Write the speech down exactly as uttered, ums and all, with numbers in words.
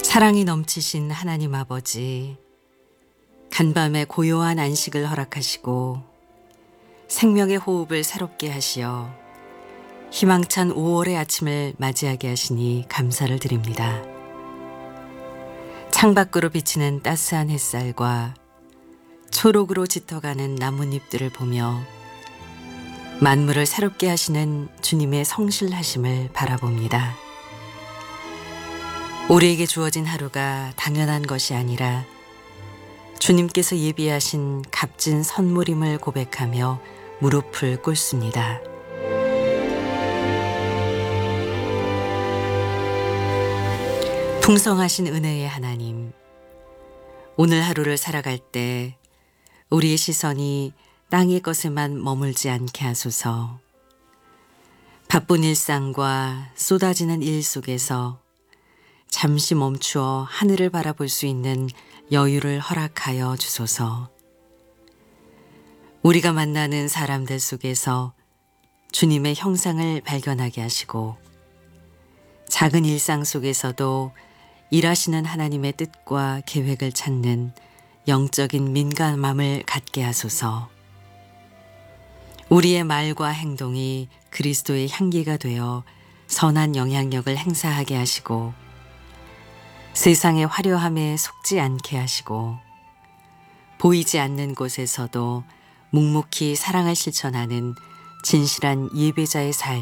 사랑이 넘치신 하나님 아버지, 간밤에 고요한 안식을 허락하시고 생명의 호흡을 새롭게 하시어 희망찬 오월의 아침을 맞이하게 하시니 감사를 드립니다. 창밖으로 비치는 따스한 햇살과 초록으로 짙어가는 나뭇잎들을 보며 만물을 새롭게 하시는 주님의 성실하심을 바라봅니다. 우리에게 주어진 하루가 당연한 것이 아니라 주님께서 예비하신 값진 선물임을 고백하며 무릎을 꿇습니다. 풍성하신 은혜의 하나님, 오늘 하루를 살아갈 때 우리의 시선이 땅의 것에만 머물지 않게 하소서. 바쁜 일상과 쏟아지는 일 속에서 잠시 멈추어 하늘을 바라볼 수 있는 여유를 허락하여 주소서. 우리가 만나는 사람들 속에서 주님의 형상을 발견하게 하시고 작은 일상 속에서도 일하시는 하나님의 뜻과 계획을 찾는 영적인 민감함을 갖게 하소서. 우리의 말과 행동이 그리스도의 향기가 되어 선한 영향력을 행사하게 하시고 세상의 화려함에 속지 않게 하시고 보이지 않는 곳에서도 묵묵히 사랑을 실천하는 진실한 예배자의 삶